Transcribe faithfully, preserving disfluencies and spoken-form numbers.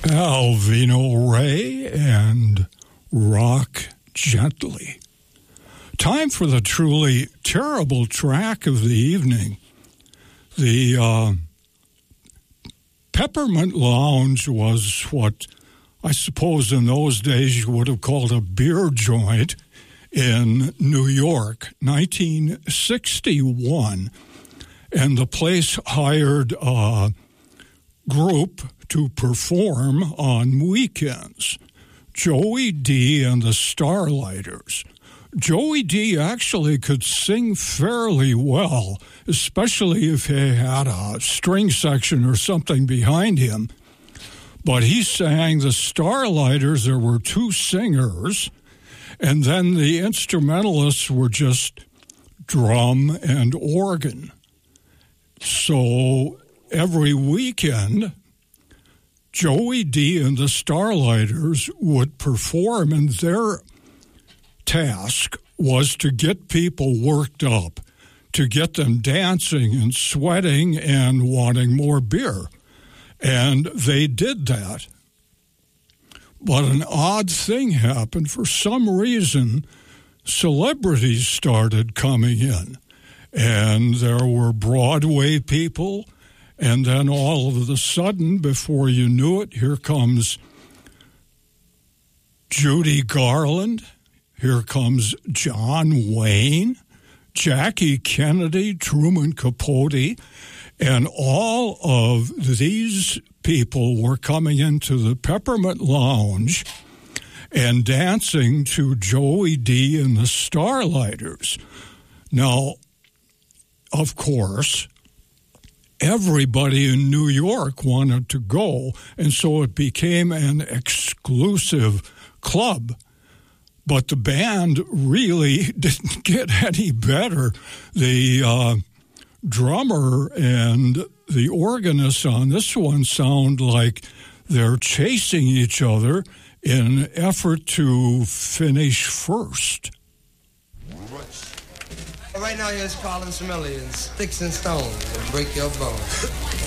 Alvino Ray and Rock Gently. Time for the truly terrible track of the evening. The uh, Peppermint Lounge was what I suppose in those days you would have called a beer joint in New York, nineteen sixty-one. And the place hired a group to perform on weekends. Joey D and the Starlighters. Joey D actually could sing fairly well, especially if he had a string section or something behind him. But he sang the Starlighters. There were two singers, and then the instrumentalists were just drum and organ. So every weekend, Joey D and the Starlighters would perform, and their task was to get people worked up, to get them dancing and sweating and wanting more beer. And they did that. But an odd thing happened. For some reason, celebrities started coming in. And there were Broadway people. And then all of a sudden, before you knew it, here comes Judy Garland. Here comes John Wayne, Jackie Kennedy, Truman Capote, and all of these people were coming into the Peppermint Lounge and dancing to Joey D and the Starlighters. Now, of course, everybody in New York wanted to go, and so it became an exclusive club. But the band really didn't get any better. The uh, drummer and the organist on this one sound like they're chasing each other in an effort to finish first. Right now, here's calling some aliens, sticks and stones, and break your bones.